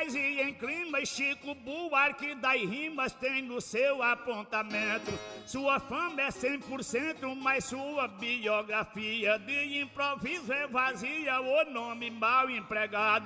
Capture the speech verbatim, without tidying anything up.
musicais e em climas, Chico Buarque das rimas tem no seu apontamento. Sua fama é cem por cento, mas sua biografia de improviso é vazia, o nome mal empregado.